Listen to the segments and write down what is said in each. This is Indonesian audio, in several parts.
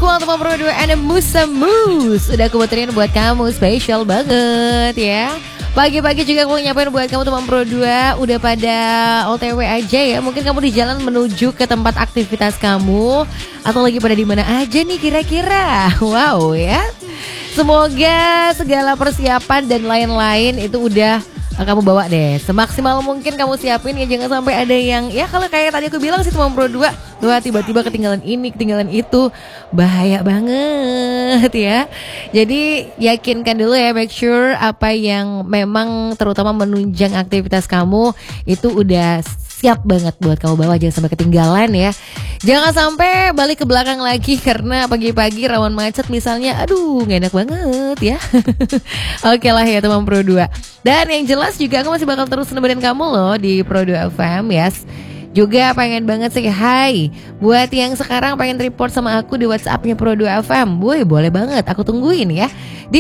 Squall Teman Pro 2 and Musa Mus. Udah aku puterin buat kamu, spesial banget ya. Pagi-pagi juga aku nyapain buat kamu Teman Pro 2. Udah pada OTW aja ya. Mungkin kamu di jalan menuju ke tempat aktivitas kamu, atau lagi pada di mana aja nih kira-kira. Wow ya. Semoga segala persiapan dan lain-lain itu udah kamu bawa deh, semaksimal mungkin kamu siapin ya. Jangan sampai ada yang, ya kalau kayak tadi aku bilang sih Teman Pro 2, wah tiba-tiba ketinggalan ini, ketinggalan itu. Bahaya banget ya. Jadi yakinkan dulu ya, make sure apa yang memang terutama menunjang aktivitas kamu itu udah siap banget buat kamu bawa. Jangan sampai ketinggalan ya. Jangan sampai balik ke belakang lagi karena pagi-pagi rawan macet misalnya. Aduh, gak enak banget ya. Oke lah ya Teman Pro 2. Dan yang jelas juga aku masih bakal terus nemenin kamu loh di Pro 2 FM ya. Juga pengen banget sih hai buat yang sekarang pengen report sama aku di WhatsAppnya Pro 2 FM. Boy, boleh banget, aku tungguin ya di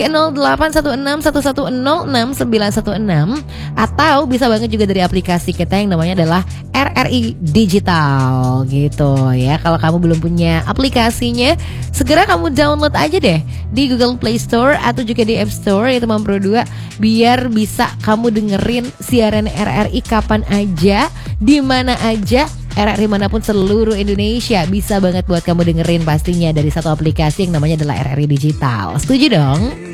081611060916, atau bisa banget juga dari aplikasi kita yang namanya adalah RRI Digital gitu ya. Kalau kamu belum punya aplikasinya, segera kamu download aja deh di Google Play Store atau juga di App Store ya Teman Pro 2, biar bisa kamu dengerin siaran RRI kapan aja, di mana aja, RRI manapun seluruh Indonesia. Bisa banget buat kamu dengerin pastinya dari satu aplikasi yang namanya adalah RRI Digital. Setuju dong?